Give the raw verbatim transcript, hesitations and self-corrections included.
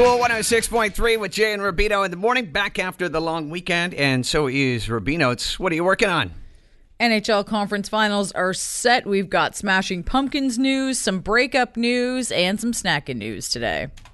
Cool one oh six point three with Jay and Rubino in the morning, back after the long weekend, and so is Rubino. It's, what are you working on? N H L conference finals are set. We've got Smashing Pumpkins news, some breakup news, and some snacking news today.